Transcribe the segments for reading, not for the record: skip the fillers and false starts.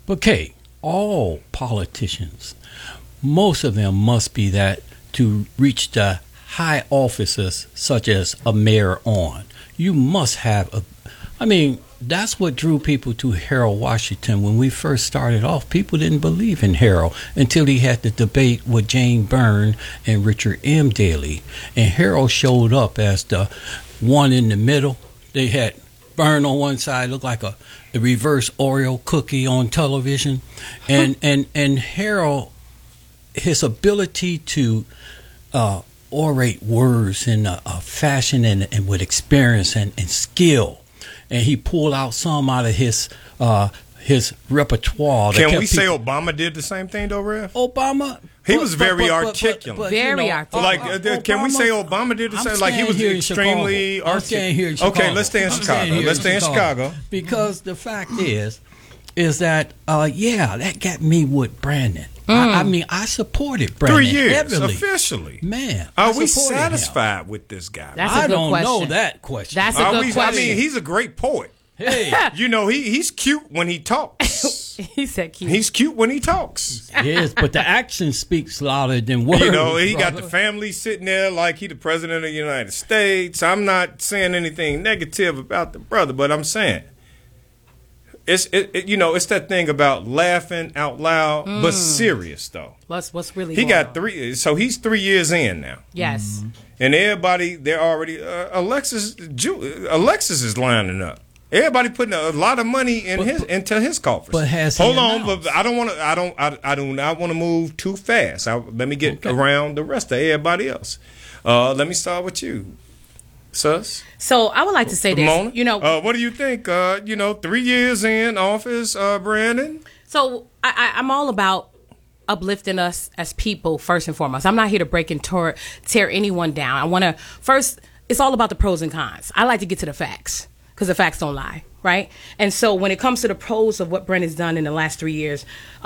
But Kay, all politicians, most of them must be that to reach the high offices such as a mayor on. You must have a, I mean, that's what drew people to Harold Washington. When we first started off, people didn't believe in Harold until he had the debate with Jane Byrne and Richard M. Daley. And Harold showed up as the one in the middle. They had Byrne on one side, looked like a reverse Oreo cookie on television. And Harold, his ability to orate words in a fashion and with experience and skill, and he pulled out some out of his repertoire. Can we say Obama did the same thing, though, Rev? Obama, he was very articulate. Very articulate. Like, can we say Obama did the same? Like, he was extremely articulate. Okay, let's stay in Chicago. Let's stay in Chicago. Because the fact is that that got me with Brandon. I mean, I supported Brandon 3 years heavily. Officially. Man, are we satisfied with this guy? That's a good don't question. know that question. That's a good question. I mean, he's a great poet. Hey, You know, he's cute when he talks. He said cute. He's cute when he talks. yes, but the action speaks louder than words. You know, he got brother. the family sitting there like he the president of the United States. I'm not saying anything negative about the brother, but I'm saying it's that thing about laughing out loud, but serious though. What's really He going got on? 3, so he's 3 years in now. Yes. And everybody, they're already Alexis is lining up. Everybody putting a lot of money into his coffers. But has he hold on? announced? But I do not want to move too fast. Let me get around the rest of everybody else. Let me start with you, Sus. So I would like to say Mona? this. What do you think? 3 years in office, Brandon. So I'm all about uplifting us as people first and foremost. I'm not here to break and tear anyone down. I want to first. It's all about the pros and cons. I like to get to the facts because the facts don't lie, right? And so when it comes to the pros of what Brandon's done in the last 3 years,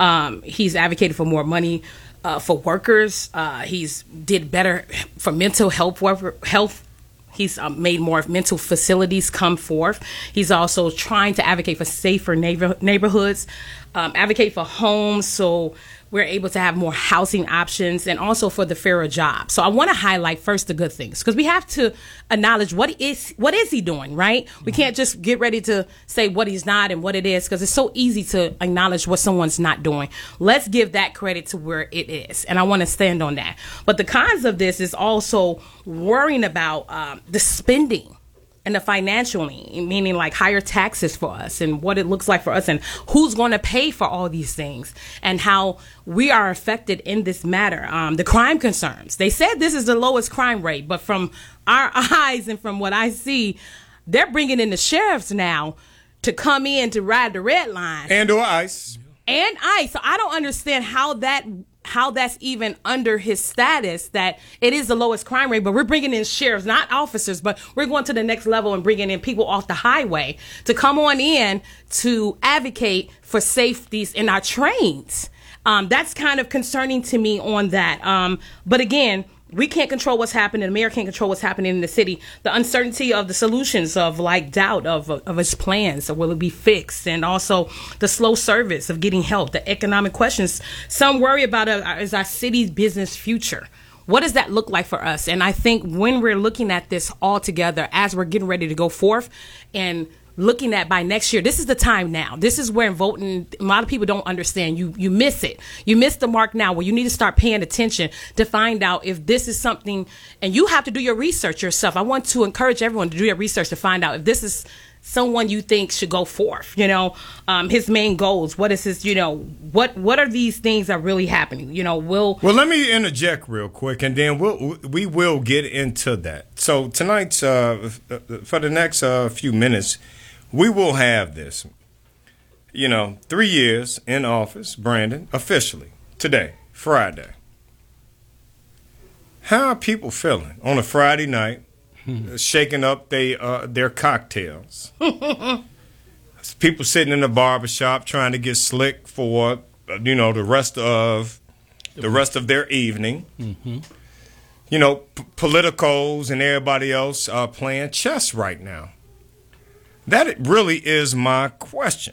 he's advocated for more money for workers. He's did better for mental health. He's made more mental facilities come forth. He's also trying to advocate for safer neighborhoods, advocate for homes so we're able to have more housing options, and also for the fairer job. So I want to highlight first the good things because we have to acknowledge what is he doing, right? We can't just get ready to say what he's not and what it is because it's so easy to acknowledge what someone's not doing. Let's give that credit to where it is, and I want to stand on that. But the cons of this is also worrying about the spending and the financially, meaning like higher taxes for us and what it looks like for us and who's going to pay for all these things and how we are affected in this matter. The crime concerns. They said this is the lowest crime rate, but from our eyes and from what I see, they're bringing in the sheriffs now to come in to ride the red line. And/or ICE. And ICE. So I don't understand how that's even under his status that it is the lowest crime rate, but we're bringing in sheriffs, not officers, but we're going to the next level and bringing in people off the highway to come on in to advocate for safeties in our trains. That's kind of concerning to me on that. But again, we can't control what's happening. The mayor can't control what's happening in the city. The uncertainty of the solutions of like doubt of his plans. Will it be fixed? And also the slow service of getting help, the economic questions. Some worry about is our city's business future. What does that look like for us? And I think when we're looking at this all together as we're getting ready to go forth and looking at by next year, this is the time now. This is where voting, a lot of people don't understand. You miss it. You miss the mark now where you need to start paying attention to find out if this is something, and you have to do your research yourself. I want to encourage everyone to do your research to find out if this is someone you think should go forth, his main goals. What is his, what are these things that are really happening? Well, let me interject real quick, and then we will get into that. So tonight's, for the next few minutes, we will have this, 3 years in office, Brandon, officially, today, Friday. How are people feeling on a Friday night, shaking up their cocktails? People sitting in the barbershop trying to get slick for, the rest of their evening. Mm-hmm. Politicos and everybody else are playing chess right now. That really is my question.